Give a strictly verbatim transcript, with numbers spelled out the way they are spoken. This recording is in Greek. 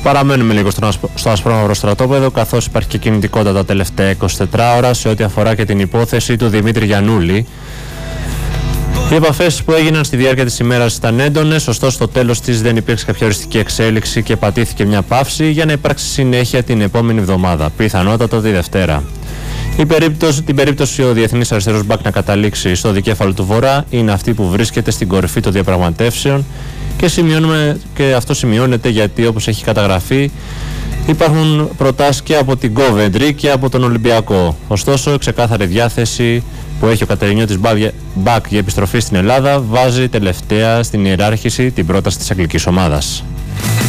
Παραμένουμε λίγο στο ασπρόμαυρο στρατόπεδο, καθώς υπάρχει και κινητικότητα τα τελευταία είκοσι τέσσερις ώρα σε ό,τι αφορά και την υπόθεση του Δημήτρη Γιαννούλη. Οι επαφές που έγιναν στη διάρκεια της ημέρας ήταν έντονες, ωστόσο στο τέλος της δεν υπήρξε κάποια οριστική εξέλιξη και πατήθηκε μια παύση για να υπάρξει συνέχεια την επόμενη εβδομάδα, πιθανότατα τη Δευτέρα. Η περίπτωση, την περίπτωση ο Διεθνής Αριστερός Μπακ να καταλήξει στο δικέφαλο του Βορρά είναι αυτή που βρίσκεται στην κορυφή των διαπραγματεύσεων και, και αυτό σημειώνεται γιατί, όπως έχει καταγραφεί, υπάρχουν προτάσεις και από την Κόβεντρη και από τον Ολυμπιακό. Ωστόσο, ξεκάθαρη διάθεση που έχει ο Κατερινιώτης Μπακ για επιστροφή στην Ελλάδα βάζει τελευταία στην ιεράρχηση την πρόταση της αγγλικής ομάδας.